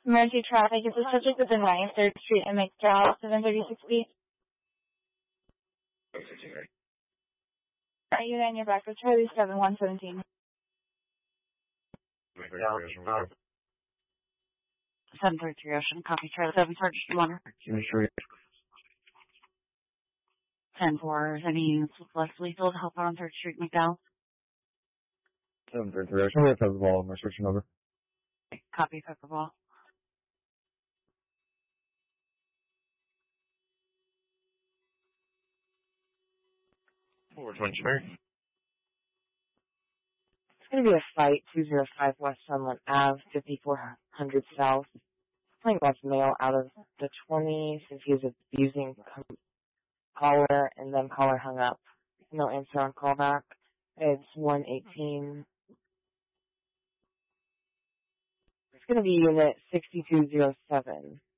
Emergency traffic is the subject of the 9th, 3rd Street and McDowell, 73060. Are you in your back with Charlie 7117? 733 Ocean, copy Charlie 7, Sergeant Warner. 10-4, any units with less lethal to help out on 3rd Street, McDowell? 733 Ocean, we have Pepperball on my switching over. Copy Pepperball. Forward 20 Mary. It's going to be a fight, 205 West Sunland Ave, 5400 South. I think that's male out of the 20 since he was abusing caller and then caller hung up. No answer on callback. It's 118. It's going to be unit 6207.